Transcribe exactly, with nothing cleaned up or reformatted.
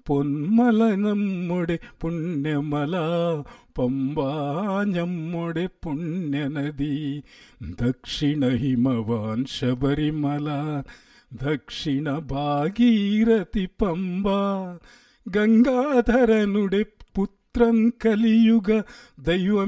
പൊന്മല നമ്മുടെ പുണ്യമല, പമ്പാ നമ്മുടെ പുണ്യനദി. ദക്ഷിണ ഹിമവാൻ ശബരിമല, ദക്ഷിണ ഭാഗീരഥി പമ്പ. ഗംഗാധരനുടെ പുത്രൻ കലിയുഗ ദൈവം